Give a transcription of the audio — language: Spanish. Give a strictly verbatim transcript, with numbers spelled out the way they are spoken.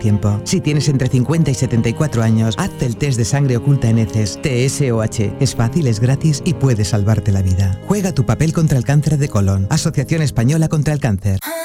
tiempo. Si tienes entre cincuenta y setenta y cuatro años, haz el test de sangre oculta en heces, T S O H. Es fácil, es gratis y puede salvarte la vida. Juega tu papel contra el cáncer de colon. Asociación Española contra el Cáncer.